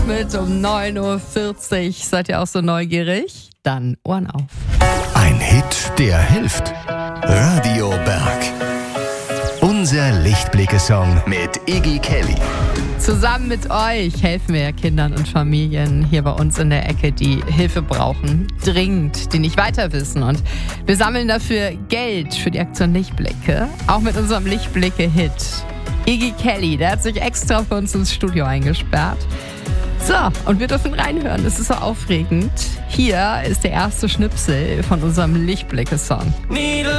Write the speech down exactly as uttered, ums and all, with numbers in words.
Mit um neun Uhr vierzig. Seid ihr auch so neugierig? Dann Ohren auf. Ein Hit, der hilft. Radio Berg. Unser Lichtblicke-Song mit Iggy Kelly. Zusammen mit euch helfen wir Kindern und Familien hier bei uns in der Ecke, die Hilfe brauchen. Dringend, die nicht weiter wissen. Und wir sammeln dafür Geld für die Aktion Lichtblicke. Auch mit unserem Lichtblicke-Hit. Iggy Kelly, der hat sich extra für uns ins Studio eingesperrt. So, und wir dürfen reinhören. Das ist so aufregend. Hier ist der erste Schnipsel von unserem Lichtblicke-Song.